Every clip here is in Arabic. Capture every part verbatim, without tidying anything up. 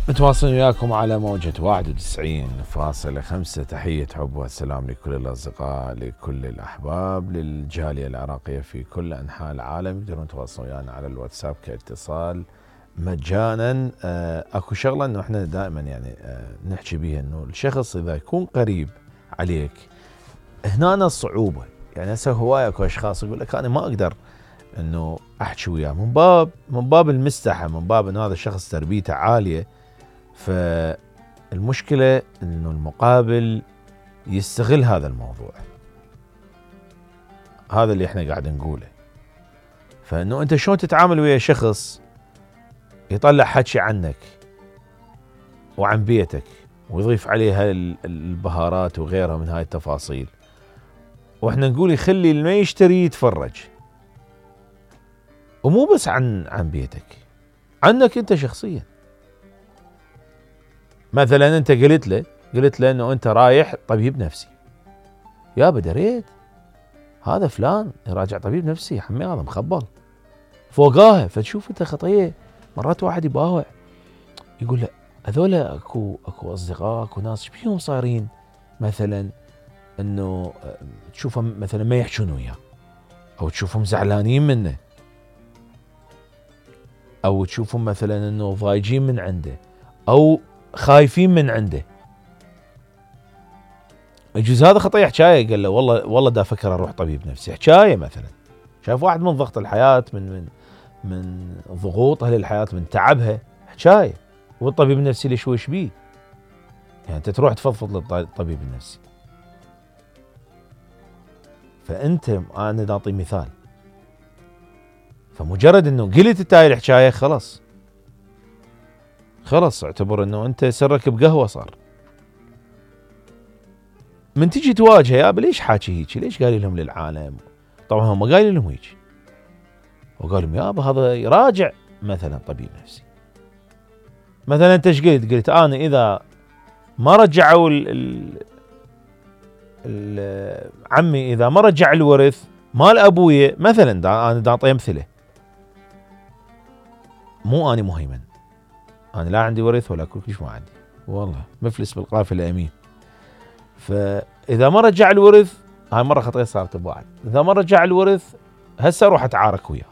متواصلين وياكم على موجة واحد وتسعين فاصلة خمسة. تحية حب والسلام لكل الأصدقاء، لكل الأحباب، للجالية العراقية في كل أنحاء العالم. يقدرون يتواصلون ويانا على الواتساب كاتصال مجانا. آه اكو شغلة انه احنا دائما يعني آه نحكي بيها، انه الشخص اذا يكون قريب عليك هنا الصعوبة. يعني هسه هواية اكو اشخاص يقول لك انا ما اقدر انه احكي وياه، من باب من باب المستحى، من باب انه هذا الشخص تربيته عالية. فالمشكلة انه المقابل يستغل هذا الموضوع، هذا اللي احنا قاعد نقوله. فانه انت شلون تتعامل ويا شخص يطلع حكي عنك وعن بيتك ويضيف عليها البهارات وغيرها من هاي التفاصيل، واحنا نقول يخلي اللي ما يشتري يتفرج. ومو بس عن عن بيتك، عنك انت شخصيا. مثلا انت قلت له قلت له انه انت رايح طبيب نفسي، يابا دريت هذا فلان يراجع طبيب نفسي، حمي هذا مخبل فوقاها. فتشوف انت خطيه مرات واحد يباوع يقول له هذول اكو اكو اصدقاء، اكو ناس بيهم صايرين مثلا انه تشوفهم مثلا ما يحجون وياه، او تشوفهم زعلانين منه، او تشوفهم مثلا انه ضايجين من عنده او خايفين من عنده. يجوز هذا خطيه حكايه، قال له والله والله دا فكر اروح طبيب نفسي، حكايه مثلا شايف واحد من ضغط الحياه، من من من ضغوطها للحياه، من تعبها، حكايه. والطبيب النفسي ليش وش بيه؟ يعني انت تروح تفضفض للطبيب النفسي. فانت انا نعطي مثال، فمجرد انه قلت انت هاي الحكايه خلاص خلاص اعتبر انه انت سرك بقهوه صار. من تجي تواجهه يابا ليش حاكي هيك؟ ليش قال لهم للعالم؟ طبعا هم ما قايل لهم هيك، وقال لهم يابا هذا يراجع مثلا طبيب نفسي. مثلا انت ايش قلت؟ قلت انا اذا ما رجعوا ال ال ال عمي اذا ما رجع الورث مال ابويا مثلا، دا انا دا اعطي امثله، مو اني مهيمن، انا لا عندي ورث ولا كل شيء، ما عندي والله مفلس بالقافله امين. فاذا ما رجع الورث، هاي مره خطيه صارت بواحد، اذا ما رجع الورث هسه اروح اتعارك وياه.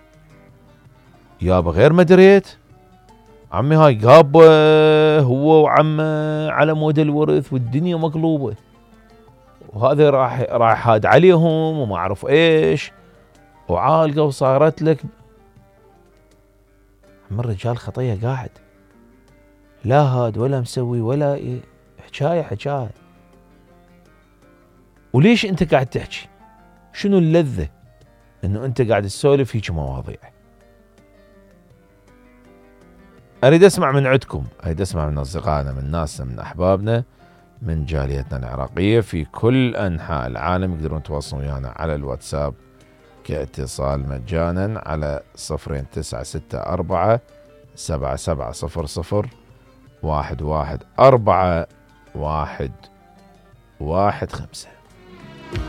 يابا غير ما دريت عمي، هاي قابه هو وعمه على مود الورث والدنيا مقلوبه، وهذا راح راح هاد عليهم وما اعرف ايش، وعالقه وصارت لك. عم الرجال خطيه قاعد لا هاد ولا مسوي ولا إيه، حكايه حكايه. وليش انت قاعد تحكي؟ شنو اللذه انه انت قاعد تسولف هيك مواضيع؟ اريد اسمع من عندكم، اريد اسمع من اصدقائنا، من ناسنا، من احبابنا، من جاليتنا العراقيه في كل انحاء العالم. يقدرون يتواصلون ويانا على الواتساب كاتصال مجانا على صفرين تسعة ستة أربعة سبعة سبعة صفر صفر واحد واحد أربعة واحد واحد خمسة.